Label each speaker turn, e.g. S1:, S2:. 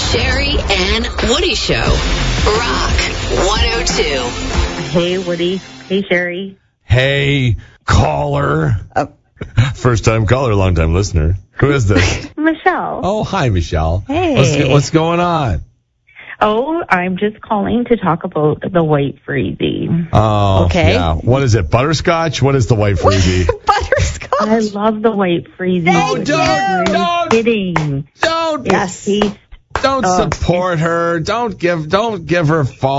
S1: Sherry and Woody Show. Rock 102.
S2: Hey, Woody. Hey, Sherry.
S3: Hey, caller. First time caller, long time listener. Who is this?
S2: Michelle.
S3: Oh, hi, Michelle.
S2: Hey.
S3: What's going on?
S2: Oh, I'm just calling to talk about the white freezy.
S3: Oh,
S4: Okay.
S3: yeah. What is it? Butterscotch? What is the white freezy?
S4: Butterscotch.
S2: I love the white freezy.
S4: Thank you.
S3: Don't.
S2: Kidding.
S3: Don't
S4: Yes.
S2: It tastes
S3: support her. Don't give her false